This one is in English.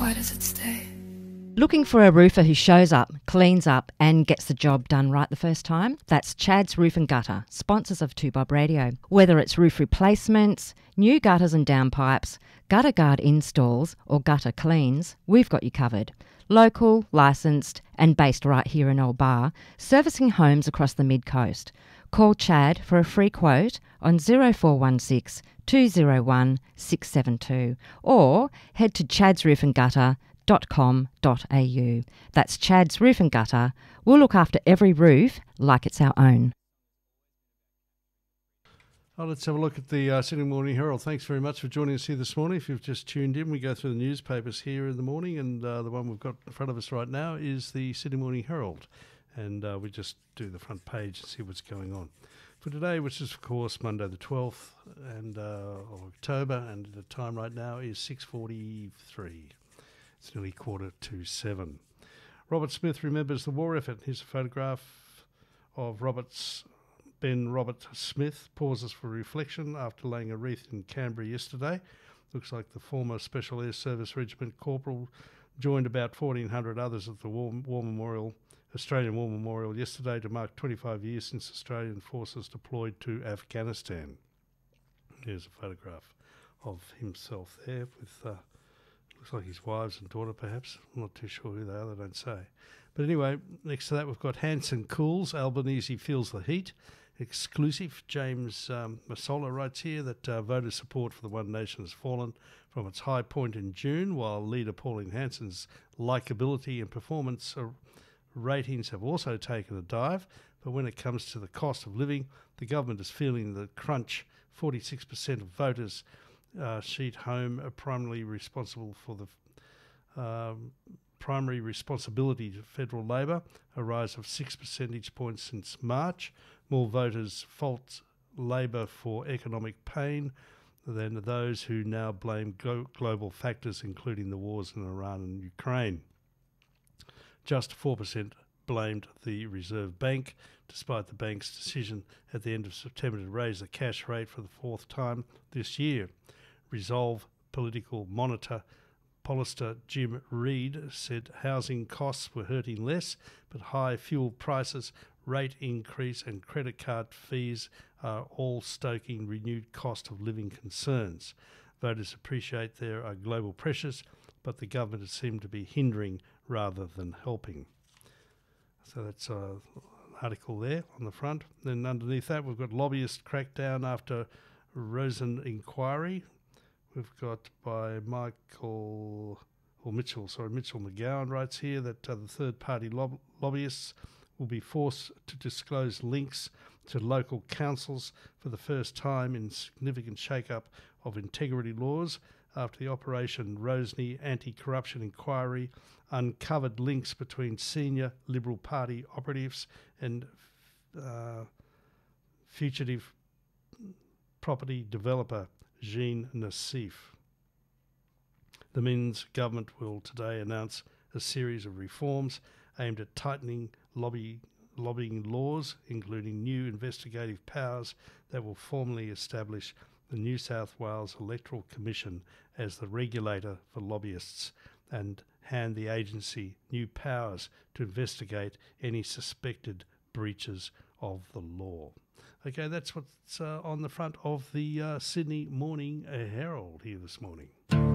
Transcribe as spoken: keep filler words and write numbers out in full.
Why does it stay? Looking for a roofer who shows up, cleans up and gets the job done right the first time? That's Chad's Roof and Gutter, sponsors of two Bob Radio. Whether it's roof replacements, new gutters and downpipes, gutter guard installs or gutter cleans, we've got you covered. Local, licensed and based right here in Old Bar, servicing homes across the mid-coast. Call Chad for a free quote on zero four one six, two zero one, six seven two or head to chads roof and gutter dot com dot a u. That's Chad's Roof and Gutter. We'll look after every roof like it's our own. Oh, let's have a look at the uh, Sydney Morning Herald. Thanks very much for joining us here this morning. If you've just tuned in, we go through the newspapers here in the morning, and uh, the one we've got in front of us right now is the Sydney Morning Herald. And uh, we just do the front page and see what's going on. For today, which is, of course, Monday the twelfth and, uh, of October, and the time right now is six forty-three. It's nearly quarter to seven. Robert Smith remembers the war effort. Here's a photograph of Robert's Ben Robert Smith pauses for reflection after laying a wreath in Canberra yesterday. Looks like the former Special Air Service Regiment Corporal joined about fourteen hundred others at the War, War Memorial, Australian War Memorial yesterday to mark twenty-five years since Australian forces deployed to Afghanistan. Here's a photograph of himself there with... Uh, Looks like his wives and daughter, perhaps. I'm not too sure who they are, they don't say. But anyway, next to that we've got Hanson cools. Albanese feels the heat. Exclusive. James um, Masola writes here that uh, voter support for the One Nation has fallen from its high point in June, while leader Pauline Hanson's likeability and performance uh, ratings have also taken a dive. But when it comes to the cost of living, the government is feeling the crunch. forty-six percent of voters Uh, sheet home are primarily responsible for the um, primary responsibility to federal Labor, a rise of six percentage points since March. More voters fault Labor for economic pain than those who now blame glo- global factors, including the wars in Iran and Ukraine. Just four percent blamed the Reserve Bank, despite the bank's decision at the end of September to raise the cash rate for the fourth time this year. Resolve political monitor Polister Jim Reid said housing costs were hurting less, but high fuel prices, rate increase and credit card fees are all stoking renewed cost of living concerns. Voters appreciate there are global pressures, but the government has seemed to be hindering rather than helping. So that's uh, an article there on the front. Then underneath that we've got lobbyist crackdown after Rosen inquiry. We've got by Michael, or Mitchell, sorry, Mitchell McGowan writes here that uh, the third-party lob- lobbyists will be forced to disclose links to local councils for the first time in significant shake-up of integrity laws after the Operation Rosny anti-corruption inquiry uncovered links between senior Liberal Party operatives and uh, fugitive property developer Jean Nassif. The Minns government will today announce a series of reforms aimed at tightening lobby, lobbying laws, including new investigative powers that will formally establish the New South Wales Electoral Commission as the regulator for lobbyists and hand the agency new powers to investigate any suspected breaches of the law. Okay, that's what's uh, on the front of the uh, Sydney Morning Herald here this morning.